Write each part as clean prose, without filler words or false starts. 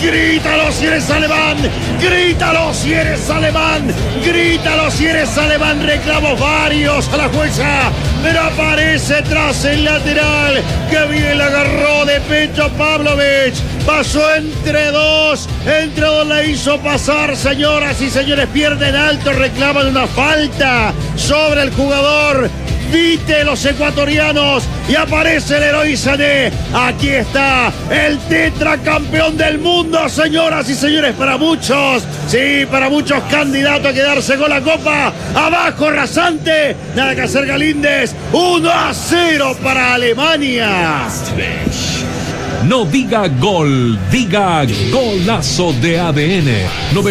Grítalo si eres alemán, grítalo si eres alemán, grítalo si eres alemán. Reclamos varios a la jueza, pero aparece tras el lateral, que bien la agarró de pecho Pavlovich. Pasó entre dos la hizo pasar, señoras y señores. Pierden alto, reclaman una falta sobre el jugador Vite, los ecuatorianos, y aparece el héroe Sané. Aquí está el tetracampeón del mundo, señoras y señores, para muchos, sí, para muchos candidato a quedarse con la copa. Abajo rasante, nada que hacer Galíndez, 1-0 para Alemania. No diga gol, diga golazo de ADN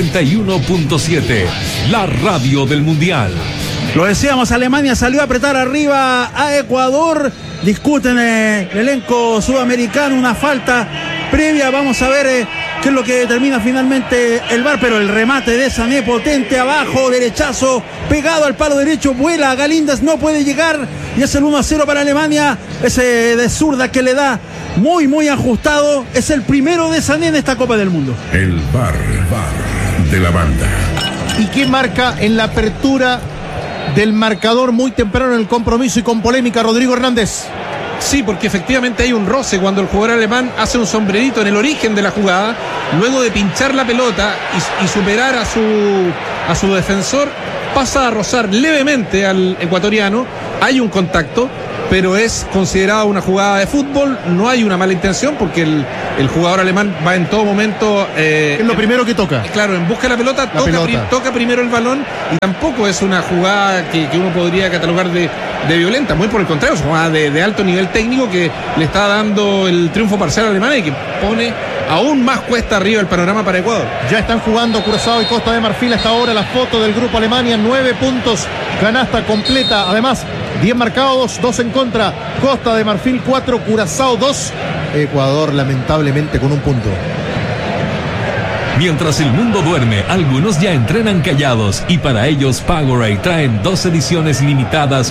91.7, la radio del Mundial. Lo decíamos, Alemania salió a apretar arriba a Ecuador. Discuten el elenco sudamericano una falta previa. Vamos a ver qué es lo que determina finalmente el VAR, pero el remate de Sané potente abajo, derechazo, pegado al palo derecho, vuela Galíndez, no puede llegar y es el 1-0 para Alemania. Ese de zurda que le da muy ajustado, es el primero de Sané en esta Copa del Mundo. El VAR de la banda. ¿Y qué marca en la apertura del marcador muy temprano en el compromiso y con polémica, Rodrigo Hernández? Sí, porque efectivamente hay un roce cuando el jugador alemán hace un sombrerito en el origen de la jugada, luego de pinchar la pelota y superar a su defensor, pasa a rozar levemente al ecuatoriano. Hay un contacto, pero es considerada una jugada de fútbol. No hay una mala intención porque el jugador alemán va en todo momento es lo primero que toca. Claro, en busca de la pelota, toca primero el balón, y tampoco es una jugada que uno podría catalogar de violenta, muy por el contrario, es una jugada de alto nivel técnico que le está dando el triunfo parcial a Alemania y que pone aún más cuesta arriba el panorama para Ecuador. Ya están jugando Curazao y Costa de Marfil hasta ahora. La foto del grupo Alemania, 9 puntos, canasta completa, además 10 marcados, 2 en contra. Costa de Marfil 4, Curazao 2. Ecuador lamentablemente con un punto. Mientras el mundo duerme, algunos ya entrenan callados, y para ellos Powerade traen 2 ediciones limitadas